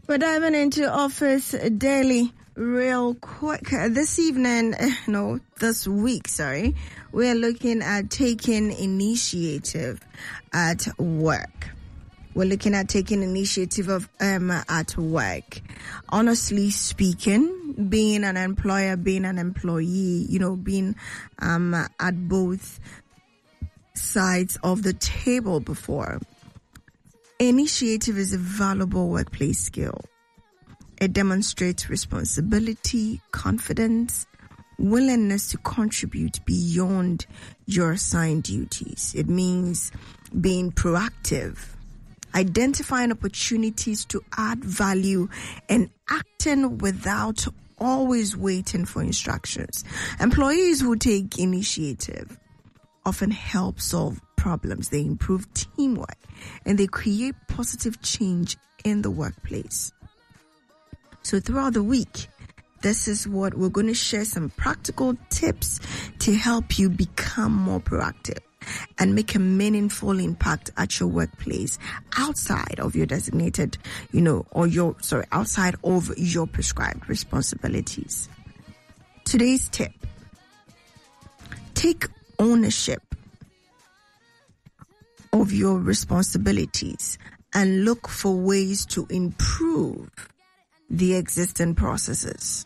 We're diving into Office Daily real quick. This week, we're looking at taking initiative at work. We're looking at taking initiative at work. Honestly speaking, being an employer, being an employee, being at both sides of the table before. Initiative is a valuable workplace skill. It demonstrates responsibility, confidence, willingness to contribute beyond your assigned duties. It means being proactive, identifying opportunities to add value, and acting without always waiting for instructions. Employees who take initiative often help solve problems. They improve teamwork and they create positive change in the workplace. So throughout the week, this is what we're going to share, some practical tips to help you become more proactive and make a meaningful impact at your workplace outside of your designated, outside of your prescribed responsibilities. Today's tip: take ownership of your responsibilities and look for ways to improve the existing processes.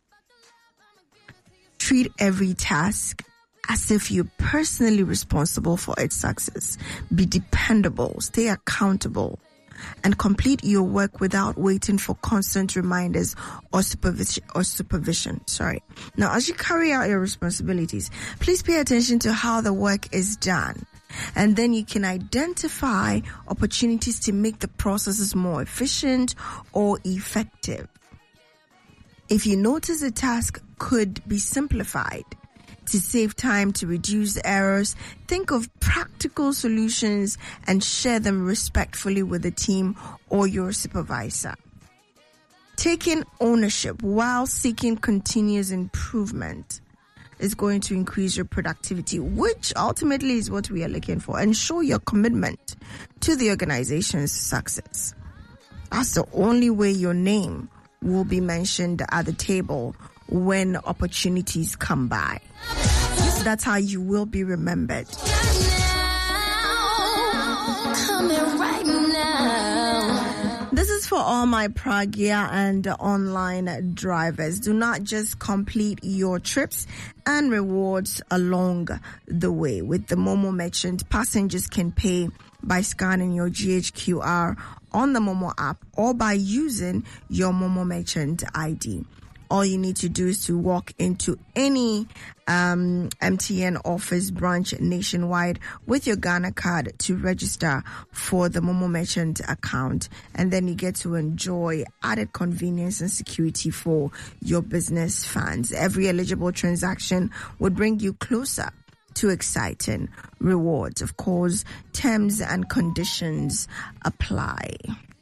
Treat every task as if you're personally responsible for its success. Be dependable, stay accountable, and complete your work without waiting for constant reminders or supervision. Now, as you carry out your responsibilities, please pay attention to how the work is done. And then you can identify opportunities to make the processes more efficient or effective. If you notice a task could be simplified to save time, to reduce errors, think of practical solutions and share them respectfully with the team or your supervisor. Taking ownership while seeking continuous improvement is going to increase your productivity, which ultimately is what we are looking for, and show your commitment to the organization's success. That's the only way your name will be mentioned at the table when opportunities come by. That's how you will be remembered. This is for all my Pragya and online drivers. Do not just complete your trips and rewards along the way. With the Momo Merchant, passengers can pay by scanning your GHQR on the Momo app or by using your Momo Merchant ID. All you need to do is to walk into any MTN office branch nationwide with your Ghana card to register for the Momo Merchant account. And then you get to enjoy added convenience and security for your business funds. Every eligible transaction would bring you closer to exciting rewards. Of course, terms and conditions apply.